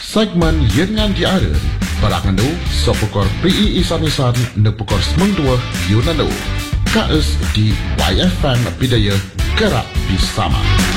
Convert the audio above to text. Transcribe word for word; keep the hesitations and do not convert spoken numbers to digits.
Segmen Yengan Diara Berakanu Sepukor P I I Samisan Nepukor Semang Dua Yunanu K S di Y F M Bidaya Gerak Bersama.